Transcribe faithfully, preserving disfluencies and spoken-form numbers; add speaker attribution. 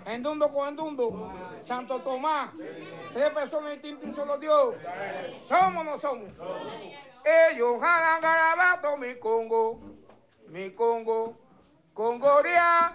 Speaker 1: Endundo con Endundo, Santo Tomás, tres personas distintas, un solo Dios. ¿Somos o no somos? Ellos jalan garabato, mi Congo, mi Congo, Congoria,